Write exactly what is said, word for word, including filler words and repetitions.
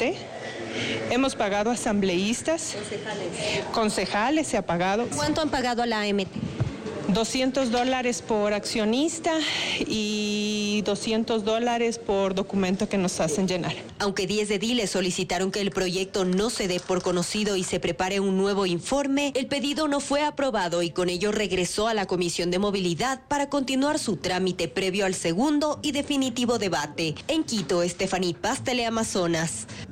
comité, hemos pagado asambleístas, concejales, concejales se ha pagado. ¿Cuánto han pagado a la A M T? doscientos dólares por accionista y doscientos dólares por documento que nos hacen llenar. Aunque diez ediles solicitaron que el proyecto no se dé por conocido y se prepare un nuevo informe, el pedido no fue aprobado y con ello regresó a la Comisión de Movilidad para continuar su trámite previo al segundo y definitivo debate. En Quito, Estefaní Paz, Teleamazonas.